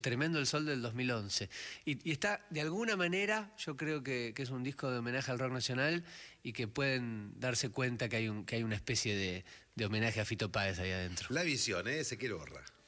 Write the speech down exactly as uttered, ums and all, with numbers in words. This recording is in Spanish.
Tremendo el Sol del dos mil once. Y, y está, de alguna manera, yo creo que, que es un disco de homenaje al rock nacional y que pueden darse cuenta que hay, un, que hay una especie de, de homenaje a Fito Páez ahí adentro. La visión, ¿eh? Ezequiel Borra.